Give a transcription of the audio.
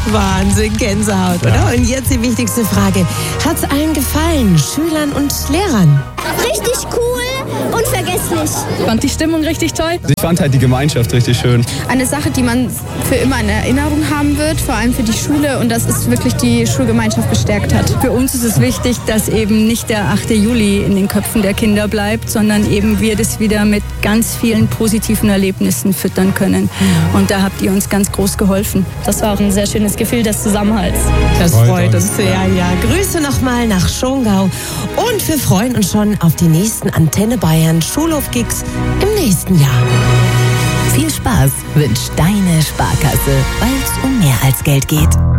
Wahnsinn, Gänsehaut, oder? Und jetzt die wichtigste Frage. Hat's allen gefallen, Schülern und Lehrern? Richtig cool, unvergesslich. Ich fand die Stimmung richtig toll. Ich fand halt die Gemeinschaft richtig schön. Eine Sache, die man für immer in Erinnerung haben wird, vor allem für die Schule, und dass es wirklich die Schulgemeinschaft gestärkt hat. Für uns ist es wichtig, dass eben nicht der 8. Juli in den Köpfen der Kinder bleibt, sondern eben wir das wieder mit ganz vielen positiven Erlebnissen füttern können. Und da habt ihr uns ganz groß geholfen. Das war auch ein sehr schönes Gefühl des Zusammenhalts. Das freut uns sehr, ja. Grüße nochmal nach Schongau und wir freuen uns schon auf die nächsten Antenne Bayern Schulhof-Gigs im nächsten Jahr. Viel Spaß wünscht deine Sparkasse, weil es um mehr als Geld geht.